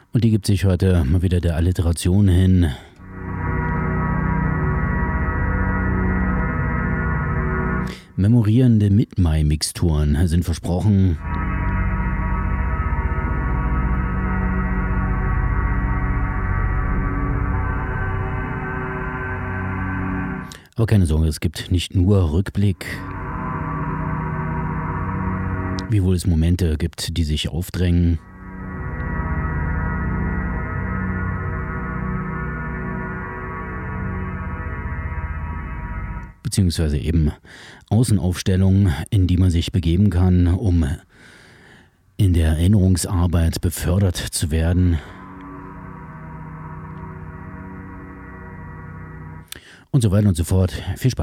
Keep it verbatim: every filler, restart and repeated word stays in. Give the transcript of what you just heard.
Und die gibt sich heute mal wieder der Alliteration hin. Memorierende Mit-Mai-Mixturen sind versprochen. Aber keine Sorge, es gibt nicht nur Rückblick, wiewohl es Momente gibt, die sich aufdrängen. Beziehungsweise eben Außenaufstellungen, in die man sich begeben kann, um in der Erinnerungsarbeit befördert zu werden. Und so weiter und so fort. Viel Spaß.